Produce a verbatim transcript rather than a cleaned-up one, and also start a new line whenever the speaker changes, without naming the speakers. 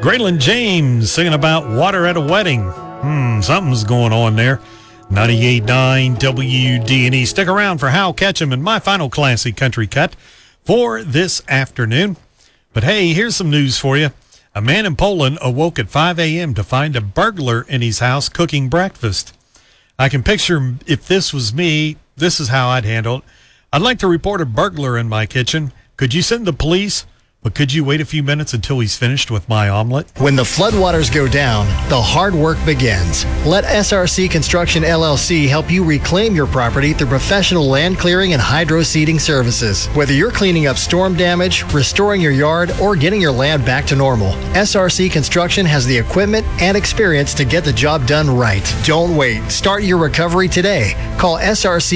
Graylin James singing about water at a wedding. Hmm, something's going on there. ninety-eight point nine W D and E. Stick around for Hal Ketchum and my final classy country cut for this afternoon. But hey, here's some news for you. A man in Poland awoke at five a.m. to find a burglar in his house cooking breakfast. I can picture if this was me, this is how I'd handle it. I'd like to report a burglar in my kitchen. Could you send the police? But could you wait a few minutes until he's finished with my omelet?
When the floodwaters go down, the hard work begins. Let S R C Construction L L C help you reclaim your property through professional land clearing and hydro seeding services. Whether you're cleaning up storm damage, restoring your yard, or getting your land back to normal, S R C Construction has the equipment and experience to get the job done right. Don't wait. Start your recovery today. Call S R C